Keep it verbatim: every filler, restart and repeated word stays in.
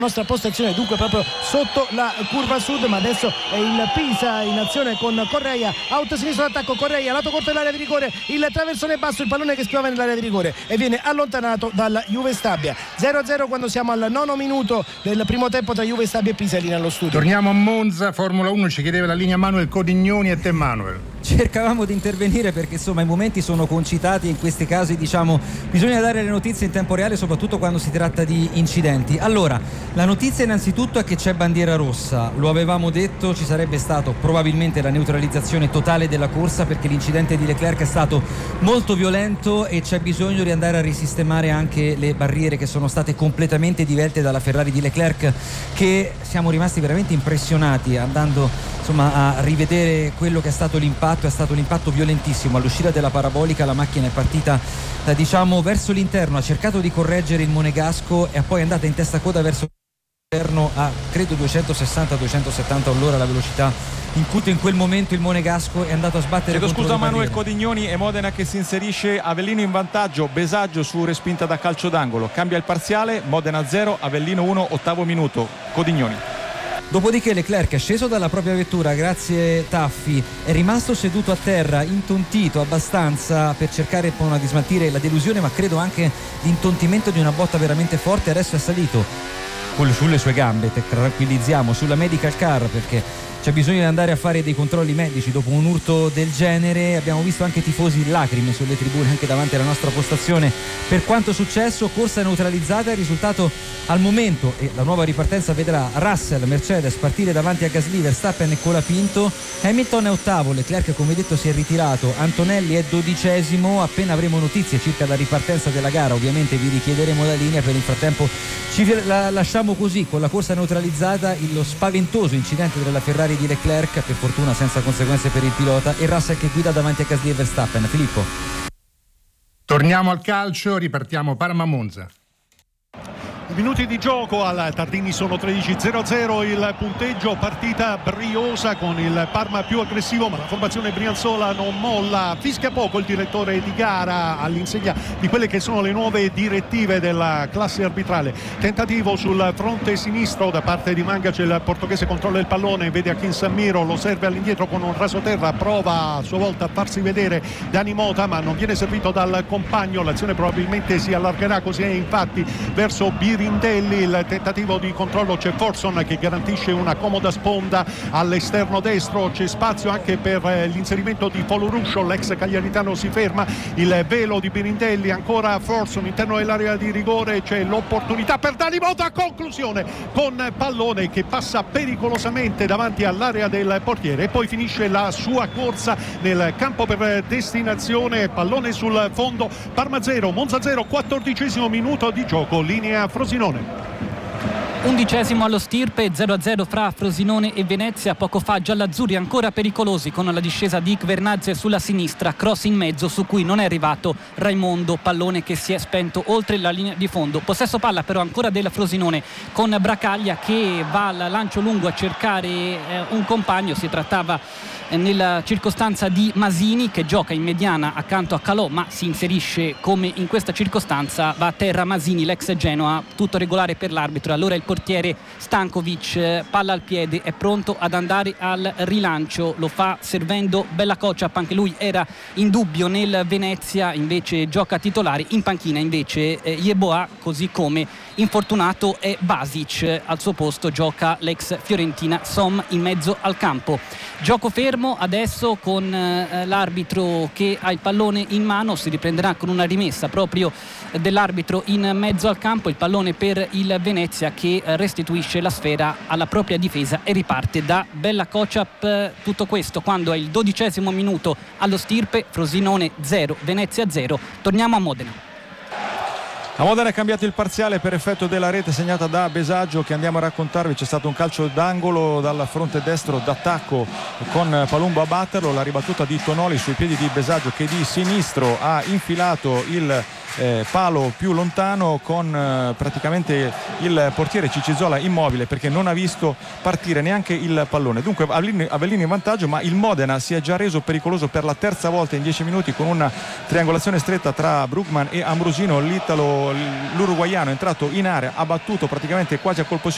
nostra postazione dunque proprio sotto la curva sud, ma adesso è il Pisa in azione con Correia, out sinistro d'attacco, Correia lato corto dell'area di rigore, il traversone basso, il pallone che spiova nell'area di rigore e viene allontanato dalla Juve Stabia. Zero a zero quando siamo al nono minuto del primo tempo tra Juve Stabia e Pisa. Lì nello studio torniamo a Monza, Formula uno, ci chiedeva la linea Manuel Codignoni e te Manuel. Cercavamo di intervenire perché insomma i momenti sono concitati e in questi casi diciamo bisogna dare le notizie in tempo reale, soprattutto quando si tratta di incidenti. Allora, la notizia innanzitutto è che c'è bandiera rossa, lo avevamo detto, ci sarebbe stato probabilmente la neutralizzazione totale della corsa perché l'incidente di Leclerc è stato molto violento e c'è bisogno di andare a risistemare anche le barriere che sono state completamente divelte dalla Ferrari di Leclerc, che siamo rimasti veramente impressionati andando insomma a rivedere quello che è stato l'impatto. È stato un impatto violentissimo all'uscita della parabolica, la macchina è partita eh, diciamo verso l'interno, ha cercato di correggere il monegasco e poi è andata in testa coda verso l'interno a credo duecentosessanta duecentosettanta all'ora la velocità in cui in quel momento il monegasco è andato a sbattere. Chiedo contro scusa le Manuel barriere. Codignoni e Modena che si inserisce, Avellino in vantaggio, Besaggio su respinta da calcio d'angolo, cambia il parziale, Modena zero, Avellino uno, ottavo minuto, Codignoni. Dopodiché Leclerc è sceso dalla propria vettura, grazie Taffi, è rimasto seduto a terra, intontito abbastanza per cercare poi di smaltire la delusione, ma credo anche l'intontimento di una botta veramente forte. Adesso è salito sulle sue gambe, te tranquillizziamo, sulla medical car perché c'è bisogno di andare a fare dei controlli medici dopo un urto del genere. Abbiamo visto anche tifosi in lacrime sulle tribune anche davanti alla nostra postazione per quanto successo. Corsa neutralizzata, il risultato al momento e la nuova ripartenza vedrà Russell, Mercedes partire davanti a Gasly, Verstappen e Colapinto, Hamilton è ottavo, Leclerc come detto si è ritirato, Antonelli è dodicesimo. Appena avremo notizie circa la ripartenza della gara ovviamente vi richiederemo la linea, per il frattempo ci la lasciamo così con la corsa neutralizzata, lo spaventoso incidente della Ferrari di Leclerc, per fortuna senza conseguenze per il pilota, e Russell che guida davanti a Gasly e Verstappen. Filippo. Torniamo al calcio, ripartiamo Parma-Monza. Minuti di gioco al Tardini sono tredici, zero a zero il punteggio, partita briosa con il Parma più aggressivo ma la formazione brianzola non molla, fischia poco il direttore di gara all'insegna di quelle che sono le nuove direttive della classe arbitrale. Tentativo sul fronte sinistro da parte di Mangace, il portoghese controlla il pallone, vede Akin Samiro, lo serve all'indietro con un rasoterra, prova a sua volta a farsi vedere Dani Mota ma non viene servito dal compagno, l'azione probabilmente si allargherà, così è infatti verso Birindelli. Il tentativo di controllo, c'è Forson che garantisce una comoda sponda all'esterno destro, c'è spazio anche per l'inserimento di Foloruscio, l'ex cagliaritano si ferma, il velo di Birindelli, ancora Forson interno dell'area di rigore, c'è l'opportunità per Dani Mota, conclusione con pallone che passa pericolosamente davanti all'area del portiere e poi finisce la sua corsa nel campo per destinazione, pallone sul fondo. Parma zero, Monza zero, quattordicesimo minuto di gioco, linea Frosinone. Undicesimo allo stirpe, zero a zero fra Frosinone e Venezia. Poco fa giall'azzurri ancora pericolosi con la discesa di Kvernadze sulla sinistra, cross in mezzo su cui non è arrivato Raimondo, pallone che si è spento oltre la linea di fondo. Possesso palla però ancora della Frosinone con Bracaglia che va al lancio lungo a cercare eh, un compagno. Si trattava eh, nella circostanza di Masini che gioca in mediana accanto a Calò ma si inserisce come in questa circostanza, va a terra Masini, l'ex Genoa, tutto regolare per l'arbitro. Allora il portiere Stankovic, palla al piede, è pronto ad andare al rilancio, lo fa servendo Bella Kociap, anche lui era in dubbio nel Venezia, invece gioca titolare. In panchina invece eh, Yeboah, così come infortunato è Basic, al suo posto gioca l'ex Fiorentina Som in mezzo al campo. Gioco fermo adesso con eh, l'arbitro che ha il pallone in mano, si riprenderà con una rimessa proprio dell'arbitro in mezzo al campo, il pallone per il Venezia che restituisce la sfera alla propria difesa e riparte da Bella Kociap. Tutto questo quando è il dodicesimo minuto allo stirpe, Frosinone zero, Venezia zero. Torniamo a Modena. A Modena è cambiato il parziale per effetto della rete segnata da Besaggio che andiamo a raccontarvi. C'è stato un calcio d'angolo dal fronte destro d'attacco con Palumbo a batterlo, la ribattuta di Tonoli sui piedi di Besaggio che di sinistro ha infilato il eh, palo più lontano con eh, praticamente il portiere Cicizola immobile perché non ha visto partire neanche il pallone. Dunque Avellino in vantaggio, ma il Modena si è già reso pericoloso per la terza volta in dieci minuti con una triangolazione stretta tra Brugman e Ambrosino. L'Italo, l'uruguaiano è entrato in area, ha battuto praticamente quasi a colpo